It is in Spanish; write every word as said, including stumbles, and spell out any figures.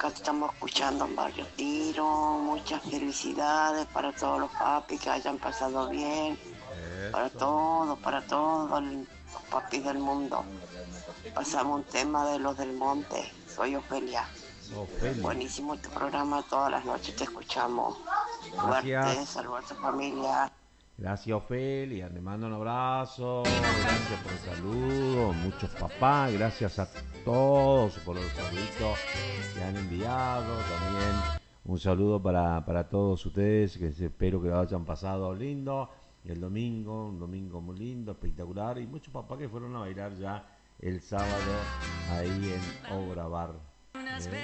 acá te estamos escuchando en Barrio Tiro. Muchas felicidades para todos los papis que hayan pasado bien. Para Eso. todos, para todos los papis del mundo. Pasamos un tema de los del monte. Soy Ofelia. Ofelia. Buenísimo tu programa, todas las noches te escuchamos. Suerte, Gracias. saludos a tu familia. Gracias, Ofelia. Te mando un abrazo. Gracias por el saludo. Muchos papás. Gracias a todos por los saluditos que han enviado. También un saludo para, para todos ustedes. Que espero que lo hayan pasado lindo. El domingo, un domingo muy lindo, espectacular. Y muchos papás que fueron a bailar ya el sábado ahí en Obra Bar. ¿eh?